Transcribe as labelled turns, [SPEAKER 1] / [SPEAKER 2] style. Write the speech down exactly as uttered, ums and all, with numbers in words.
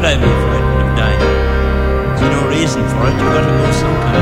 [SPEAKER 1] I'd be frightened of dying. There's no reason for it. You've got to go some kind.